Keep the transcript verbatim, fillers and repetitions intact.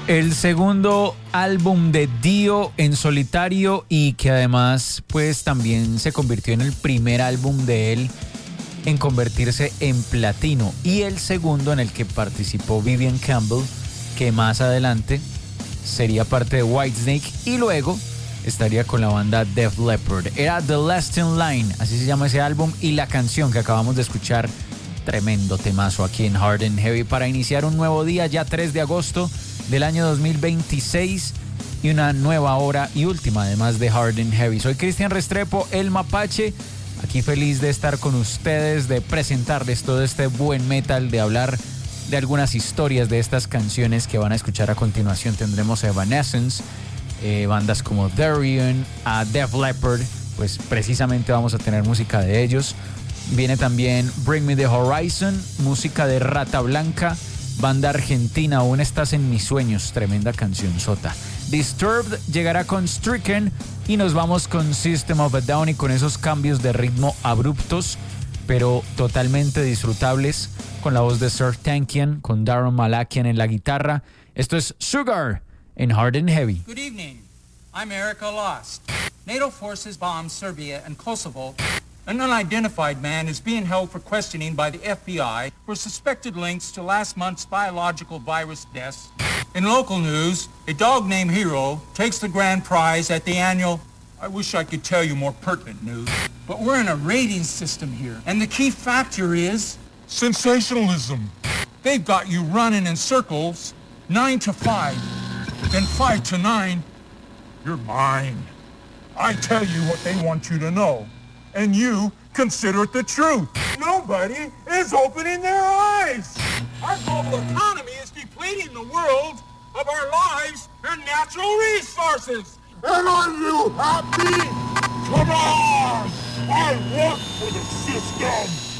El segundo álbum de Dio en solitario y que además pues también se convirtió en el primer álbum de él en convertirse en platino, y el segundo en el que participó Vivian Campbell, que más adelante sería parte de Whitesnake y luego estaría con la banda Def Leppard. Era The Last in Line, así se llama ese álbum, y la canción que acabamos de escuchar, tremendo temazo aquí en Hard and Heavy para iniciar un nuevo día, ya tres de agosto del año dos mil veintiséis, y una nueva hora y última además de Hard and Heavy. Soy Cristian Restrepo, el Mapache, aquí feliz de estar con ustedes, de presentarles todo este buen metal, de hablar de algunas historias de estas canciones que van a escuchar a continuación. Tendremos a Evanescence, eh, bandas como Darian, a Def Leppard, pues precisamente vamos a tener música de ellos. Viene también Bring Me the Horizon, música de Rata Blanca, banda argentina, Aún Estás en Mis Sueños, tremenda canción sota. Disturbed llegará con Stricken y nos vamos con System of a Down, y con esos cambios de ritmo abruptos pero totalmente disfrutables, con la voz de Serj Tankian, con Daron Malakian en la guitarra. Esto es Sugar en Hard and Heavy. Good evening, I'm Erica Lost. NATO forces bombed Serbia and Kosovo. An unidentified man is being held for questioning by the F B I for suspected links to last month's biological virus deaths. In local news, a dog named Hero takes the grand prize at the annual... I wish I could tell you more pertinent news, but we're in a rating system here, and the key factor is... sensationalism. They've got you running in circles, nine to five, then five to nine. You're mine. I tell you what they want you to know, and you consider it the truth. Nobody is opening their eyes. Our global economy is depleting the world of our lives and natural resources. And are you happy? Come on! I work for the system.